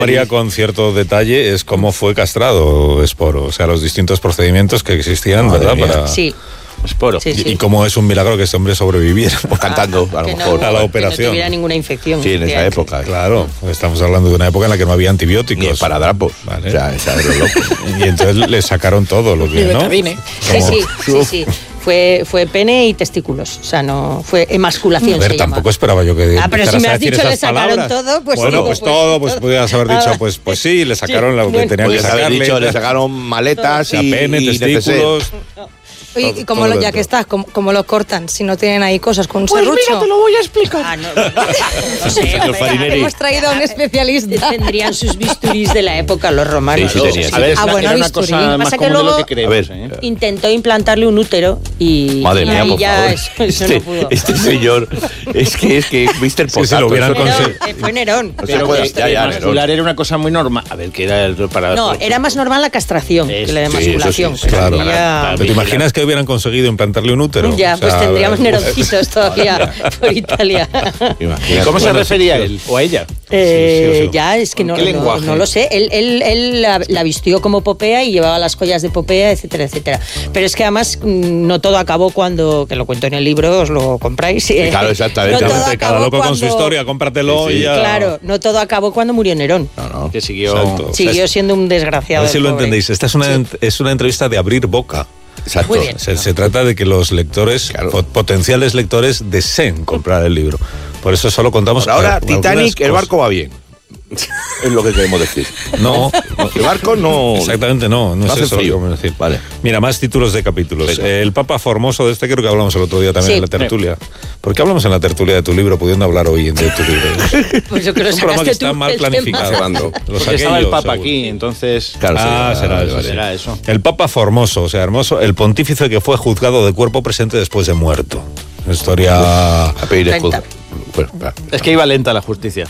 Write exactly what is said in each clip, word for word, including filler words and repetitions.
María, con cierto detalle, es cómo fue castrado Esporo, o sea, los distintos procedimientos que existían, Madre ¿verdad? Para... Sí. Esporo. Sí, sí. Y cómo es un milagro que este hombre sobreviviera. Pues cantando, a lo que mejor. No, a la que operación. no tuviera ninguna infección. Sí, en esa época. Claro, estamos hablando de una época en la que no había antibióticos. Ni esparadrapos. Vale. O sea, esa es lo loco. Y entonces le sacaron todo lo que, ¿no? Sí, sí, sí, sí. Fue, fue pene y testículos, o sea, no fue emasculación. A ver, se tampoco llama. esperaba yo que Ah, pero si me has dicho le sacaron palabras. todo, pues bueno, sí, pues, pues todo, pues todo. podías haber dicho, Ah. pues, pues sí, le sacaron Sí, lo que bueno. tenían que Podrías haber sacarle. dicho, le sacaron maletas o sea, y, pene, y testículos. Oye, y como todo lo, ya dentro. que estás, como, como lo cortan, si no tienen ahí cosas con un Pues serrucho. mira, te lo voy a explicar. Ah, no, no, no. No sé, Los farineri. Hemos traído a un especialista. Tendrían sus bisturís de la época los romanos. Sí, sí, tenía, sí. A ver, es Ah, una, bueno, era una bisturí. cosa más Pasa que común de lo luego- que creemos. A ver. ¿eh? Intentó implantarle un útero y, Madre y mía, ahí por ya favor. eso, eso este, no pudo. este señor, es que es que mister Sí, si Potato. lo hubieran eso- Nerón, conseguido. eh, fue Nerón. O sea, Pero puede- que ya, ya, emascular era una cosa muy normal. A ver, que era el para... No, era más normal la castración que la Sí, emasculación. eso sí, pero Claro. aquí ya- ¿Pero te imaginas que hubieran conseguido implantarle un útero? Ya, O sea, pues tendríamos a ver, neroncitos todavía por Italia. Imagínate. ¿Cómo se Bueno, refería él o a ella? Eh, Sí, sí, sí. ya, es que no, ¿Con qué no, lenguaje? no lo sé. Él, él, él la, la vistió como Popea y llevaba las joyas de Popea, etcétera, etcétera. Pero es que además mm, no todo acabó cuando, que lo cuento en el libro, os lo compráis. eh, claro, exactamente. no todo Cada acabó loco con su cuando- historia, cómpratelo Sí, sí. y ya. Claro, no todo acabó cuando murió Nerón. No, no. Que siguió... Exacto. Siguió siendo un A desgraciado. ver si el lo pobre. entendéis. Esta es una, Sí. es una entrevista de abrir boca. Exacto. Muy bien. Se, se trata de que los lectores, Claro. pot- potenciales lectores, deseen comprar el libro. Por eso solo contamos. Por ahora, a- algunas Titanic, el cosas. barco va bien. Es lo que queremos decir. No, El barco no... exactamente no, no, No es hace eso lo que frío. vamos a decir. Vale. Mira, más títulos de capítulos. Venga. Eh, el Papa Formoso, de este creo que hablamos el otro día también Sí. en la tertulia. ¿Por qué hablamos en la tertulia de tu libro, pudiendo hablar hoy de tu libro? Pues yo creo que Es un programa que sacaste está tú mal el tema. planificado. Llevando. Lo Porque saqué estaba el yo, Papa seguro. aquí, entonces... Claro, Ah, sí, será vale, eso, vale. sí. Era eso. El Papa Formoso, o sea, hermoso, el pontífice que fue juzgado de cuerpo presente después de muerto. Una historia... A pedir escudo. Treinta. Bueno, espera. Es que iba lenta la justicia.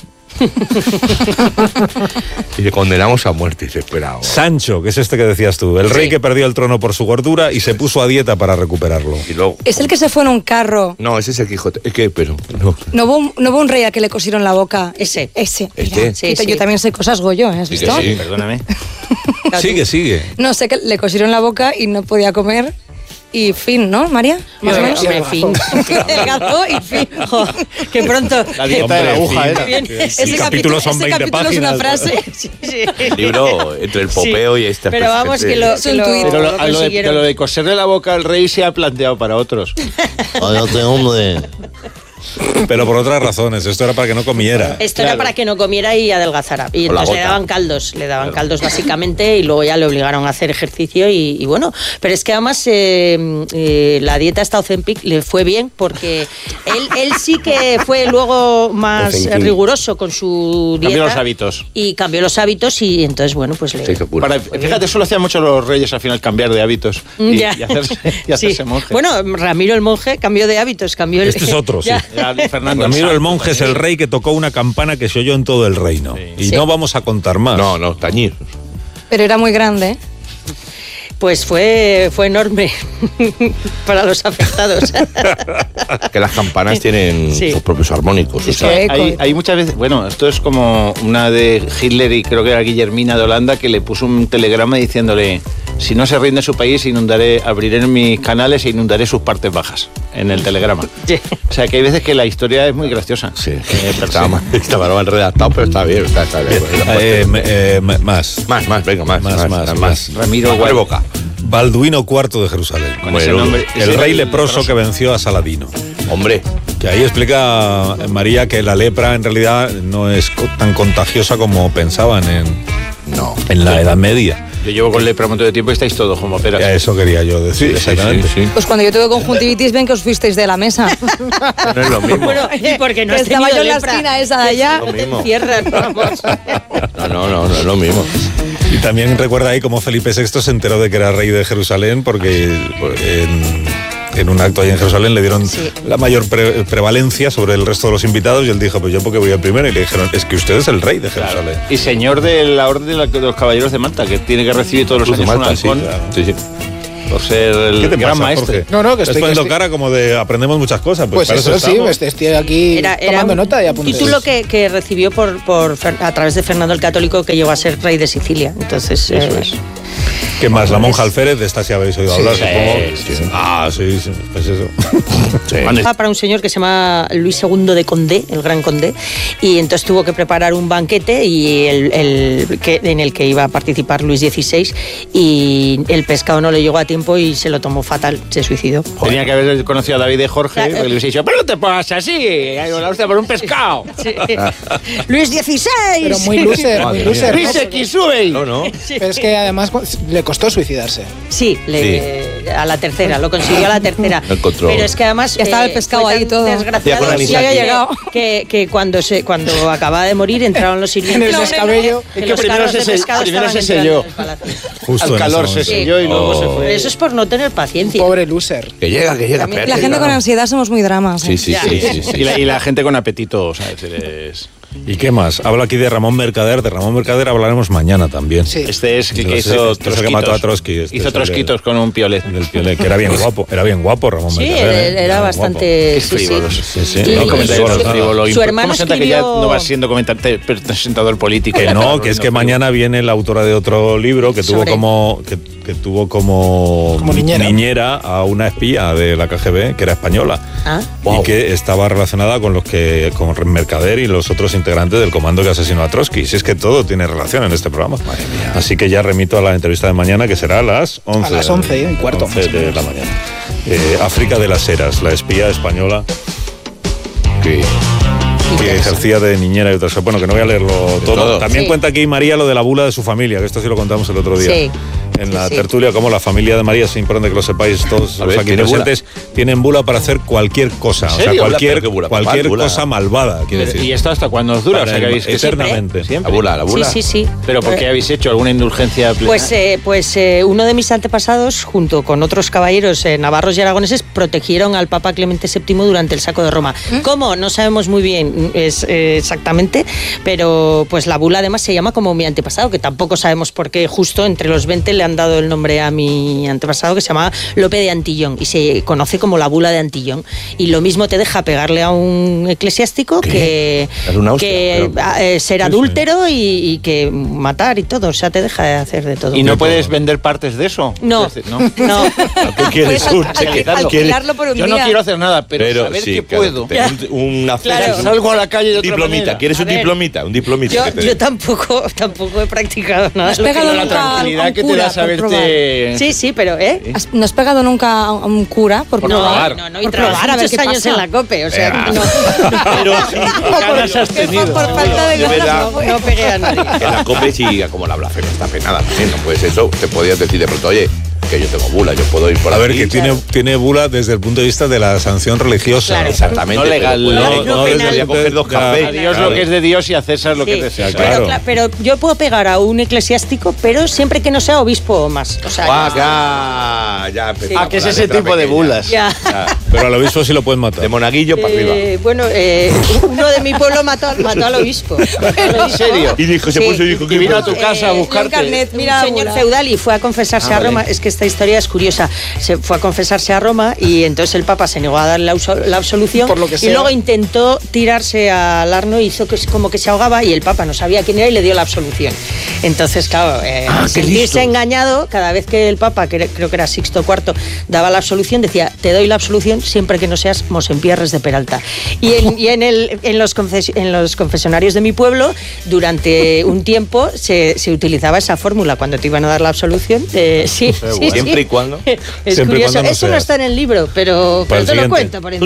Y le condenamos a muerte, dice, espera. ahora. Sancho, que es este que decías tú, el rey Sí. que perdió el trono por su gordura y se puso a dieta para recuperarlo. Y luego... Es el que se fue en un carro. No, ese es el Quijote. Es que, pero... No. ¿No hubo, un, no hubo un rey al que le cosieron la boca? Ese. Ese. Este. Mira, Sí, yo sí. también sé cosas Goyo, ¿eh? ¿Has Sí que visto? sí. Perdóname. Sigue, sigue. No sé que le cosieron la boca y no podía comer. Y fin, ¿no, María? Más o Hombre, menos. hombre, fin. Delgado y fin. Jo, que pronto. La dieta de la aguja fin. era. Bien. Ese El capítulo son ese veinte capítulo es una páginas. frase. Sí, sí. El libro entre el popeo Sí. y este... Pero vamos, que lo, Es que un lo, tuit. Pero lo, lo a lo de, consiguieron. de lo de coserle la boca al rey se ha planteado para otros. Cállate, hombre. Pero por otras razones, esto era para que no comiera. Esto Claro. era para que no comiera y adelgazara. Y Con la entonces le gota. daban caldos, le daban caldos básicamente y luego ya le obligaron a hacer ejercicio y, y bueno. Pero es que además eh, eh, la dieta esta Ozempic le fue bien porque él, él sí que fue luego más Ozempic. riguroso con su dieta. Cambió los hábitos. Y cambió los hábitos y entonces, bueno, pues le... Se hizo pura. Para, fíjate, eso lo hacían mucho los reyes al final, cambiar de hábitos y, Ya. y hacerse, y Sí. hacerse monje. Bueno, Ramiro el monje cambió de hábitos, cambió el... Este es otro, sí. Ya. Ya, Fernando Ramiro el Santo monje es también. el rey que tocó una campana que se oyó en todo el reino. Y Sí. no vamos a contar más. No, no, tañir. Pero era muy grande, ¿eh? Pues fue, fue enorme para los afectados. Que las campanas tienen Sí. sus propios armónicos. o Es que sea, eco. hay, hay muchas veces, bueno, esto es como una de Hitler y creo que era Guillermina de Holanda que le puso un telegrama diciéndole, si no se rinde su país, inundaré, abriré mis canales e inundaré sus partes bajas en el telegrama. Sí. O sea que hay veces que la historia es muy graciosa. Sí, Eh, per estaba se. mal, estaba mal redactado, pero está bien. Está, está bien. Eh, me- eh, me- más. Más, más, venga, más. Más, más, más. Ramiro Abre Guay- boca. Balduino cuarto de Jerusalén. Con Bueno, ese nombre. El ese rey era leproso que venció a Saladino. Hombre, Que ahí explica María que la lepra en realidad no es co- tan contagiosa como pensaban en, no. en la Edad Media. Yo llevo con lepra un montón de tiempo y estáis todos como peras. Ya eso quería yo decir, Sí, sí, sí, exactamente. sí. Pues cuando yo tuve conjuntivitis, ven que os fuisteis de la mesa. No es lo mismo. Bueno, y porque no has Estaba tenido yo en la lepra. esquina esa de allá. Lo No te mismo. encierran, vamos. No, no, no, no es lo mismo. Y también recuerda ahí cómo Felipe sexto se enteró de que era rey de Jerusalén porque en, en un acto ahí en Jerusalén le dieron Sí. la mayor pre- prevalencia sobre el resto de los invitados y él dijo, pues yo porque voy al primero, y le dijeron, es que usted es el rey de Jerusalén. Y señor de la Orden de, la- de los Caballeros de Malta, que tiene que recibir todos los Cruz de años Malta, un sí, halcón. claro. Sí, sí. por ser el ¿Qué te gran pasa, maestro. Jorge? No, no, que Estás estoy- poniendo que estoy- cara como de aprendemos muchas cosas. Pues, Pues para eso eso sí, estamos. pues estoy aquí Era, era tomando un nota y apuntes. título que, que recibió por, por Fer- a través de Fernando el Católico, que llegó a ser rey de Sicilia. Entonces, Eso eh, es. ¿Qué más? La monja alférez, de esta sí habéis oído Sí, hablar, sí, supongo. sí. Ah, sí, sí, pues eso. trabajaba para un señor que se llama Luis segundo de Condé, el gran Condé, y entonces tuvo que preparar un banquete y el, el que, en el que iba a participar Luis dieciséis, y el pescado no le llegó a tiempo y se lo tomó fatal, se suicidó. Tenía que haber conocido a David de Jorge, Claro. porque le hubiese dicho, pero no te pongas así, la hostia por un pescado. Sí. Luis dieciséis. Pero muy loser, muy Madre loser. Luis ¿no? X sube. No, no. Pero es que además le costó suicidarse. Sí, le- a la tercera, lo consiguió a la tercera. Lo encontró. Pero es que además Ya estaba el pescado fue ahí tan todo. Ya desgraciado con que, anisakis. había llegado. que, que cuando se cuando acababa de morir entraron los sirvientes. En el descabello. que Es que los primero carros se de se- pescado primero estaban se entrando selló. en el palacio. Justo Al en calor ese se momento. selló y luego se Oh. fue. Eso es por no tener paciencia. Pobre loser. Que llega, que llega. También espérate. La gente con ansiedad somos muy dramas. Sí, ¿eh? sí, Ya. sí, sí, sí. Y la, y la gente con apetito, o sea, es decir, es- ¿Y qué más? Habla aquí de Ramón Mercader. De Ramón Mercader hablaremos mañana también. Sí. Este es el que No sé, hizo este es el que mató a Trotsky, este es hizo el trosquitos con un piolet. Del Piolet, que era bien guapo. Era bien guapo Ramón Sí, Mercader. él ¿eh? era bien bastante. Qué sí, sí. frívolos. Sí, sí. Y- No, y comentario su- frívolo. frívolo. su hermano ¿Cómo se nota que ya escribió- no vas siendo comentante- presentador político? Que no, que es que mañana viene la autora de otro libro que tuvo Sobre- como que, que tuvo como, Como niñera. a una espía de la K G B que era española Ah. y que estaba relacionada con los que con Mercader y los otros integrantes del comando que asesinó a Trotsky. Si es que todo tiene relación en este programa. Así que ya remito a la entrevista de mañana, que será a las once. A las once y cuarto, once más o de menos. la mañana. Eh, África de las Heras, la espía española Sí. que ejercía de niñera y otras cosas. Bueno, que no voy a leerlo todo. todo. También Sí. cuenta aquí María lo de la bula de su familia, que esto sí lo contamos el otro día. Sí. En la Sí, sí. tertulia, como la familia de María, es importante que lo sepáis todos A los ver, aquí ¿tiene bula? presentes, tienen bula para hacer cualquier cosa. O sea, serio? cualquier, ¿Pero qué bula? cualquier Papá, bula. cosa malvada, quiero decir. ¿Y esto hasta cuándo os dura? Para O sea, que el- habéis que eternamente. La Siempre. bula, la bula. Sí, sí, sí. ¿Pero por qué habéis hecho alguna indulgencia plena? Pues, eh, pues eh, uno de mis antepasados, junto con otros caballeros eh, navarros y aragoneses, protegieron al Papa Clemente séptimo durante el saco de Roma. ¿Cómo? No sabemos muy bien es, eh, exactamente, pero pues la bula además se llama como mi antepasado, que tampoco sabemos por qué justo entre los veinte le han dado el nombre a mi antepasado, que se llama Lope de Antillón, y se conoce como la bula de Antillón. Y lo mismo te deja pegarle a un eclesiástico que, Darle una hostia, que pero- a- eh, ser adúltero y, y que matar y todo. O sea, te deja de hacer de todo. ¿Y no puedes vender partes de eso? No, Es decir, no. ¿Qué quieres? Puedes Un al- secretario. al- ¿Quieres- alquilarlo por un Yo día. no quiero hacer nada, pero, Pero saber sí, que claro, puedo. tener un- una Claro. fecha. Salgo a la calle de otra Diplomita, manera. ¿quieres un A ver. diplomita? Un diplomita. Yo, que te yo den. tampoco, tampoco he practicado nada. ¿Has de lo que pegado yo- La nunca a tranquilidad un que te cura da por saberte... Sí, sí, pero ¿eh? ¿Has- ¿No has pegado nunca a un cura por, Por No, probar? no, no, y Por trabajé probar, a ver muchos qué años pasa. en la COPE, o sea, Venga. no, Pero sí, ganas has Que tenido. por falta de De ganas verdad. no no pegué a nadie. En la COPE sí, como la blasfemia está penada también, no puedes eso. Te podías decir de pronto, oye, que yo tengo bula, yo puedo ir por A ver, aquí. que tiene, tiene bula desde el punto de vista de la sanción religiosa. Claro. Exactamente. No legal, pero, no- bueno, no desde penal. voy a coger dos Ya. cafés. A Dios Claro. lo que es de Dios y a César lo que Sí, es de César. claro. pero, cla- pero yo puedo pegar a un eclesiástico, pero siempre que no sea obispo o más. O sea, Ah, ya, ya empezamos Ah, que es la ese letra tipo de pequeña. bulas. ya. Pero al obispo sí lo pueden matar. De monaguillo para arriba. Eh, bueno, eh, uno de mi pueblo mató, mató al obispo. ¿En serio? Y dijo, se Sí. puso y dijo Y que vino a tu casa a Eh, buscarte. un carnet. Mira la un señor bula. feudal y fue a confesarse Ah, a vale. Roma. Es que esta historia es curiosa. Se fue a confesarse a Roma y entonces el Papa se negó a darle la, auso- la absolución. Por lo que y sea. luego intentó tirarse al Arno y hizo que, como que se ahogaba y el Papa no sabía quién era y le dio la absolución. Entonces, claro, eh, Ah, qué sentirse listo. engañado, cada vez que el Papa, que era- creo que era Sixto cuarto, daba la absolución, decía, te doy la absolución siempre que no seas Mosempierres de Peralta. Y en, y en, el, en, los, confes- en los confesionarios de mi pueblo, durante un tiempo se, se utilizaba esa fórmula cuando te iban a dar la absolución. Eh, sí, sí, Siempre sí. y cuando. Es Siempre y curioso. cuando no Eso no seas. está en el libro, pero, Para pero el te lo siguiente. cuento por